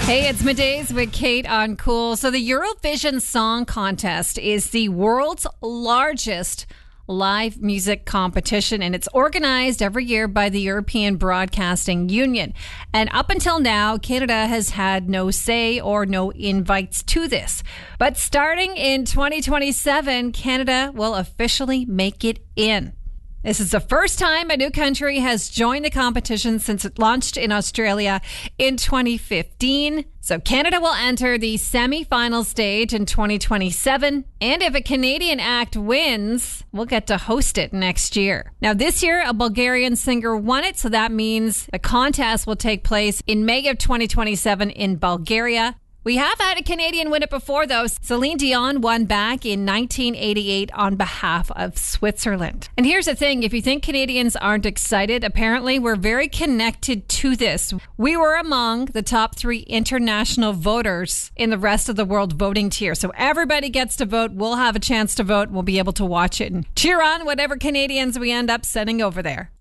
Hey, it's Middays with Kate on Cool. So the Eurovision Song Contest is the world's largest live music competition, and it's organized every year by the European Broadcasting Union. And up until now, Canada has had no say or no invites to this. But starting in 2027, Canada will officially make it in. This is the first time a new country has joined the competition since it launched in Australia in 2015. So Canada will enter the semi-final stage in 2027. And if a Canadian act wins, we'll get to host it next year. Now, this year, a Bulgarian singer won it. So that means the contest will take place in May of 2027 in Bulgaria. We have had a Canadian win it before, though. Celine Dion won back in 1988 on behalf of Switzerland. And here's the thing. If you think Canadians aren't excited, apparently we're very connected to this. We were among the top 3 international voters in the rest of the world voting tier. So everybody gets to vote. We'll have a chance to vote. We'll be able to watch it and cheer on whatever Canadians we end up sending over there.